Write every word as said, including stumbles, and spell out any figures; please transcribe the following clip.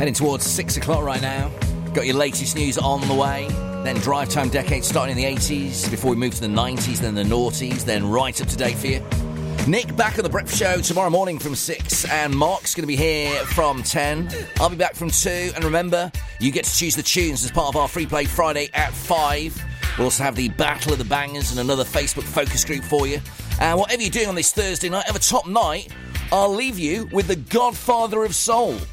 Heading towards six o'clock right now. Got your latest news on the way. Then Drive Time Decade starting in the eighties, before we move to the nineties, then the noughties, then right up to date for you. Nick back on the Breakfast Show tomorrow morning from six, and Mark's going to be here from ten. I'll be back from two, and remember, you get to choose the tunes as part of our Free Play Friday at five. We'll also have the Battle of the Bangers and another Facebook focus group for you. And whatever you're doing on this Thursday night, have a top night. I'll leave you with the Godfather of Soul.